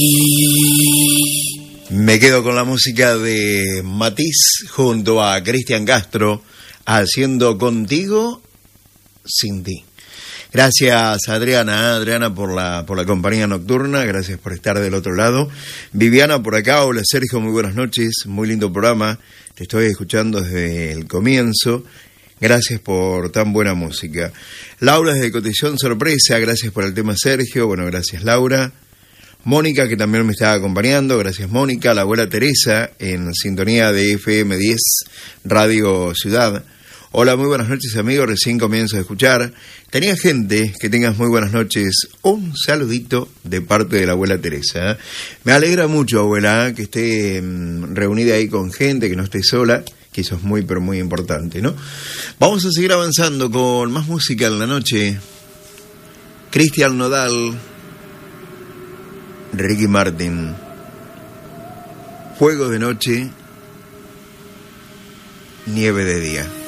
Me quedo con la música de Matiz junto a Cristian Castro, haciendo Contigo sin ti. Gracias Adriana por la compañía nocturna, gracias por estar del otro lado. Viviana por acá, hola Sergio, muy buenas noches, muy lindo programa, te estoy escuchando desde el comienzo, gracias por tan buena música. Laura desde Cotillón Sorpresa, gracias por el tema Sergio, bueno, gracias Laura. Mónica, que también me estaba acompañando, gracias Mónica. La abuela Teresa, en sintonía de FM 10, Radio Ciudad. Hola, muy buenas noches amigos, recién comienzo a escuchar. Tenía gente, que tengas muy buenas noches. Un saludito de parte de la abuela Teresa. Me alegra mucho, abuela, que esté reunida ahí con gente, que no esté sola, que eso es muy, pero muy importante, ¿no? Vamos a seguir avanzando con más música en la noche. Cristian Nodal, Ricky Martin, Fuego de noche, nieve de día.